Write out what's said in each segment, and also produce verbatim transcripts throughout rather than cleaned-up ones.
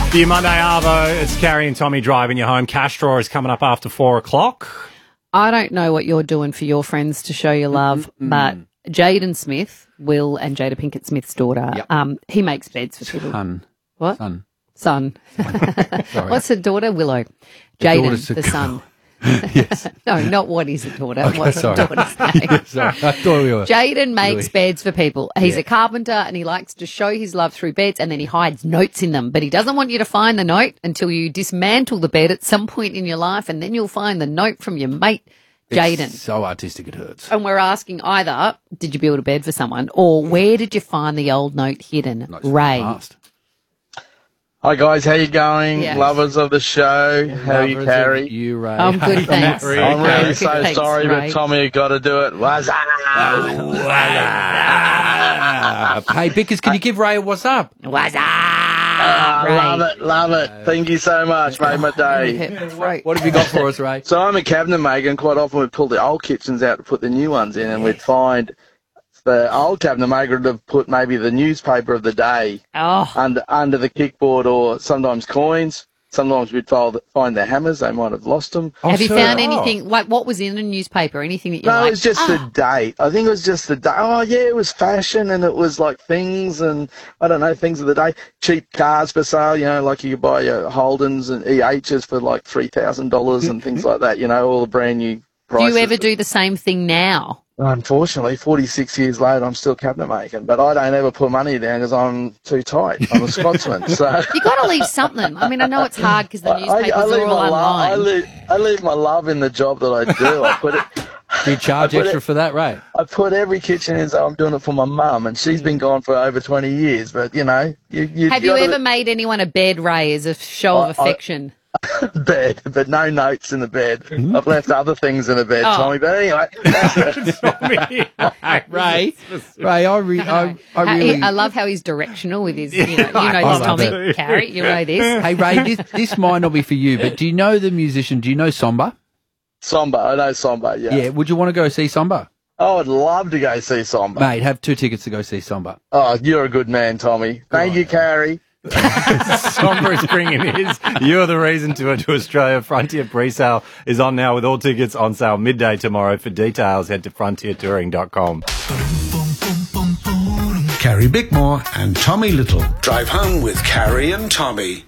For your Monday Arvo, it's Carrie and Tommy driving you home. Cash draw is coming up after four o'clock. I don't know what you're doing for your friends to show your love, Mm-mm. but Jaden Smith, Will and Jada Pinkett Smith's daughter, Yep. um, he makes beds for people. Son. What? Son. Son. Sorry. What's the daughter? Willow. The Jaden, daughter's a the girl. son. Yes. No, not what is the daughter. Okay, What's the sorry. daughter's name? Yeah, sorry. I thought we were. Jaden makes Really? beds for people. He's Yeah. a carpenter and he likes to show his love through beds, and then he hides notes in them. But he doesn't want you to find the note until you dismantle the bed at some point in your life, and then you'll find the note from your mate, Jaden. It's so artistic it hurts. And we're asking either, did you build a bed for someone, or where did you find the old note hidden? Notes from the Ray. past. Hi guys, how you going? Yeah. Lovers of the show, how are you, Lovers Carrie? of You, Ray. I'm good, thanks. Ray. I'm really Good, so thanks, sorry, Ray. but Tommy, you got to do it. What's up? Ah, hey, Bickers, can you give Ray a what's up? What's up, Ah, Ray? love it, love it. Thank you so much, made my day. Hit my throat. What have you got for us, Ray? So I'm a cabinet maker, and quite often we'd pull the old kitchens out to put the new ones in, and we'd find the old cabinet maker would have put maybe the newspaper of the day Oh, under under the kickboard, or sometimes coins. Sometimes we'd find find the hammers; they might have lost them. Oh, have you so- found oh. anything, like what was in the newspaper, anything that you No, like? it was just ah, the date. I think it was just the date. Oh, yeah, it was fashion, and it was like things, and I don't know, things of the day. Cheap cars for sale, you know, like you could buy your Holdens and E H's for like three thousand dollars and things like that, you know, all the brand new do prices. you ever do the same thing now? Unfortunately, forty-six years later, I'm still cabinet making, but I don't ever put money down because I'm too tight. I'm a Scotsman, so... You got to leave something. I mean, I know it's hard because the newspapers I, I leave are all my love. I online. leave, I leave my love in the job that I do. I put it... Do you charge I put extra it- for that, Ray? I put every kitchen in, so I'm doing it for my mum, and she's been gone for over twenty years. But you know, you, you Have you gotta ever made anyone a bed, Ray, as a show of I- I- affection? bed, but no notes in the bed. I've left other things in the bed, Oh. Tommy. But anyway, Ray, Ray, I, re- I, I How- really... I love how he's directional with his, you know, you know I this, love Tommy. it. Carrie, you know this. Hey, Ray, this, this might not be for you, but do you know the musician? Do you know Samba? Samba, I know Samba. Yeah. Yeah, would you want to go see Samba? Oh, I'd love to go see Samba. Mate, have two tickets to go see Samba. Oh, you're a good man, Tommy. Thank you, Carrie. Somber is bringing his. You're the reason to to Australia. Frontier pre-sale is on now with all tickets on sale midday tomorrow. For details, head to frontier touring dot com. Carrie Bickmore and Tommy Little. Drive home with Carrie and Tommy.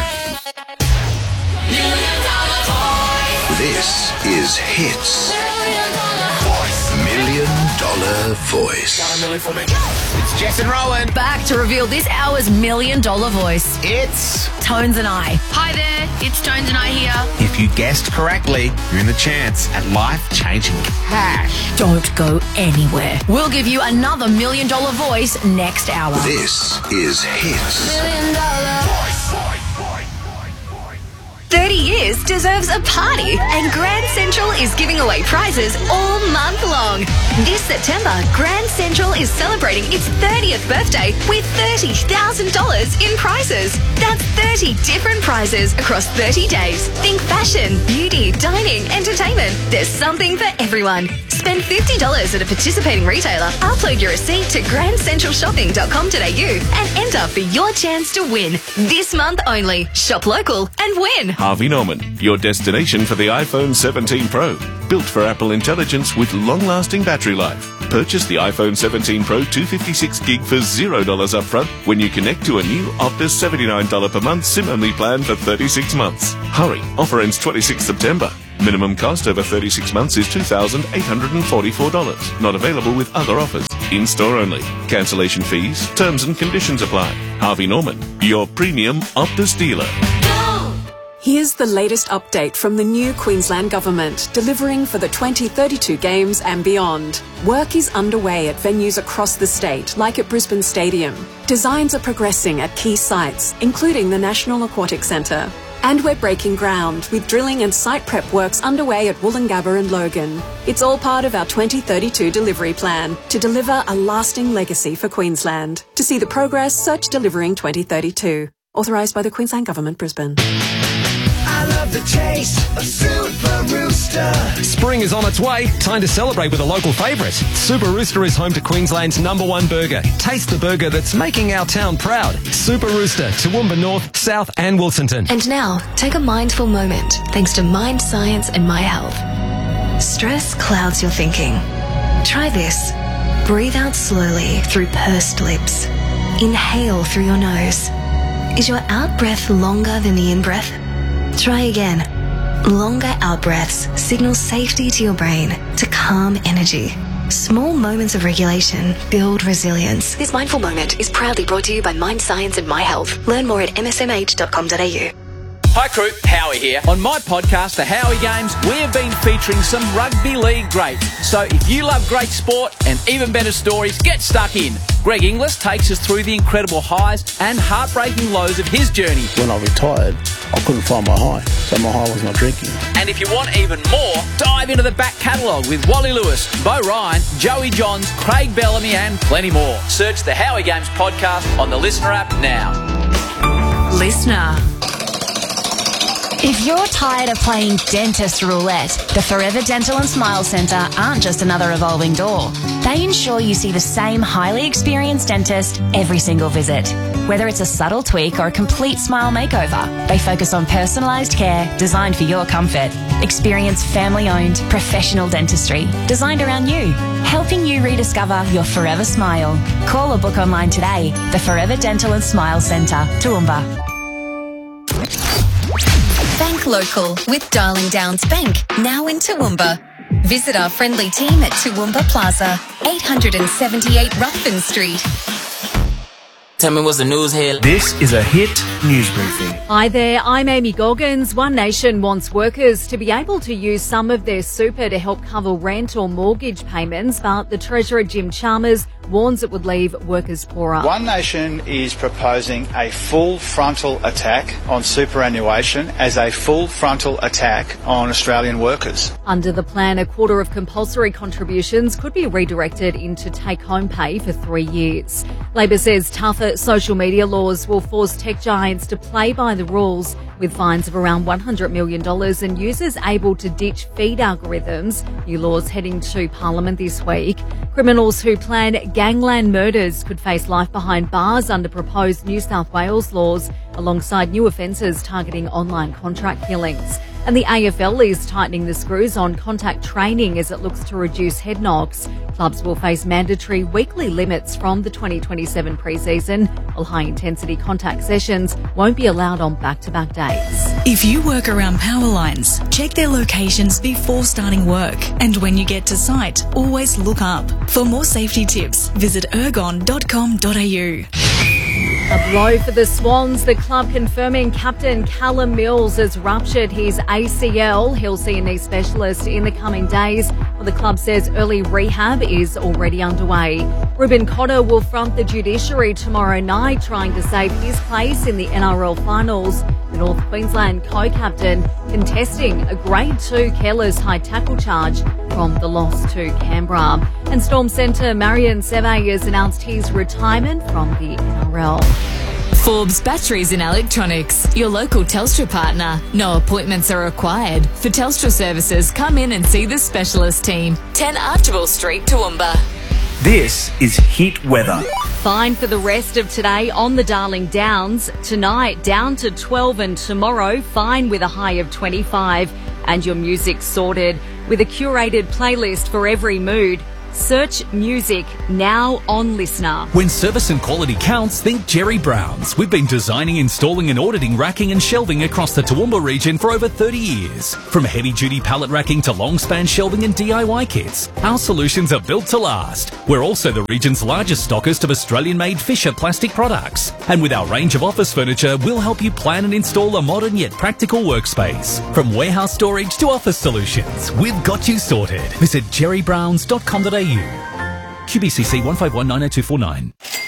This is Hits. Million Dollar Voice. It's Jess and Rowan. Back to reveal this hour's million dollar voice. It's... Tones and I. Hi there, it's Tones and I here. If you guessed correctly, you're in the chance at life-changing cash. Don't go anywhere. We'll give you another million dollar voice next hour. This is Hits. thirty years deserves a party, and Grand Central is giving away prizes all month long. This September, Grand Central is celebrating its thirtieth birthday with thirty thousand dollars in prizes. That's thirty different prizes across thirty days. Think fashion, beauty, dining, entertainment. There's something for everyone. Spend fifty dollars at a participating retailer, upload your receipt to grand central shopping dot com dot a u and enter for your chance to win. This month only. Shop local and win. Harvey Norman, your destination for the iPhone seventeen Pro. Built for Apple intelligence with long-lasting battery life. Purchase the iPhone seventeen Pro two fifty-six gig for zero dollars upfront when you connect to a new Optus seventy-nine dollars per month SIM-only plan for thirty-six months. Hurry, offer ends twenty-sixth September. Minimum cost over thirty-six months is two thousand eight hundred forty-four dollars. Not available with other offers. In-store only. Cancellation fees, terms and conditions apply. Harvey Norman, your premium Optus dealer. Here's the latest update from the new Queensland Government, delivering for the twenty thirty-two Games and beyond. Work is underway at venues across the state, like at Brisbane Stadium. Designs are progressing at key sites, including the National Aquatic Centre. And we're breaking ground, with drilling and site prep works underway at Woolloongabba and Logan. It's all part of our twenty thirty-two delivery plan, to deliver a lasting legacy for Queensland. To see the progress, search Delivering twenty thirty-two. Authorised by the Queensland Government, Brisbane. I love the taste of Super Rooster. Spring is on its way. Time to celebrate with a local favourite. Super Rooster is home to Queensland's number one burger. Taste the burger that's making our town proud. Super Rooster, Toowoomba North, South and Wilsonton. And now, take a mindful moment thanks to Mind Science and My Health. Stress clouds your thinking. Try this. Breathe out slowly through pursed lips. Inhale through your nose. Is your out-breath longer than the in-breath? Try again. Longer out-breaths signal safety to your brain to calm energy. Small moments of regulation build resilience. This mindful moment is proudly brought to you by Mind Science and My Health. Learn more at m s m h dot com dot a u. Hi crew, Howie here. On my podcast, The Howie Games, we have been featuring some rugby league greats. So if you love great sport and even better stories, get stuck in. Greg Inglis takes us through the incredible highs and heartbreaking lows of his journey. When I retired, I couldn't find my high, so my high was not drinking. And if you want even more, dive into the back catalogue with Wally Lewis, Bo Ryan, Joey Johns, Craig Bellamy and plenty more. Search The Howie Games podcast on the Listener app now. Listener. If you're tired of playing dentist roulette, the Forever Dental and Smile Centre aren't just another evolving door. They ensure you see the same highly experienced dentist every single visit. Whether it's a subtle tweak or a complete smile makeover, they focus on personalised care designed for your comfort. Experience family-owned, professional dentistry designed around you, helping you rediscover your forever smile. Call or book online today. The Forever Dental and Smile Centre, Toowoomba. Bank local with Darling Downs Bank, now in Toowoomba. Visit our friendly team at Toowoomba Plaza, eight seventy-eight Ruthven Street. Tell me what's the news here. This is a Hit News Briefing. Hi there, I'm Amy Goggins. One Nation wants workers to be able to use some of their super to help cover rent or mortgage payments, but the Treasurer Jim Chalmers warns it would leave workers poorer. One Nation is proposing a full frontal attack on superannuation as a full frontal attack on Australian workers. Under the plan, a quarter of compulsory contributions could be redirected into take-home pay for three years. Labor says tougher social media laws will force tech giants to play by the rules, with fines of around one hundred million dollars and users able to ditch feed algorithms. New laws heading to Parliament this week. Criminals who plan gangland murders could face life behind bars under proposed New South Wales laws, alongside new offences targeting online contract killings. And the A F L is tightening the screws on contact training as it looks to reduce head knocks. Clubs will face mandatory weekly limits from the twenty twenty-seven pre-season, while high-intensity contact sessions won't be allowed on back-to-back dates. If you work around power lines, check their locations before starting work. And when you get to site, always look up. For more safety tips, visit ergon dot com dot a u. A blow for the Swans. The club confirming captain Callum Mills has ruptured his A C L. He'll see a knee specialist in the coming days. Well, the club says early rehab is already underway. Ruben Cotter will front the judiciary tomorrow night, trying to save his place in the N R L finals. The North Queensland co-captain contesting a Grade two careless high tackle charge from the loss to Canberra. And Storm centre Marion Seve has announced his retirement from the N R L. Forbes Batteries and Electronics, your local Telstra partner. No appointments are required. For Telstra services, come in and see the specialist team. ten Archibald Street, Toowoomba. This is Hit Weather. Fine for the rest of today on the Darling Downs. Tonight, down to twelve, and tomorrow, fine with a high of twenty-five. And your music sorted with a curated playlist for every mood. Search music now on Listener. When service and quality counts, think Jerry Brown's. We've been designing, installing and auditing racking and shelving across the Toowoomba region for over thirty years. From heavy-duty pallet racking to long-span shelving and D I Y kits, our solutions are built to last. We're also the region's largest stockist of Australian-made Fisher plastic products. And with our range of office furniture, we'll help you plan and install a modern yet practical workspace. From warehouse storage to office solutions, we've got you sorted. Visit jerry browns dot com dot a u. Q B C C one five one nine zero two four nine.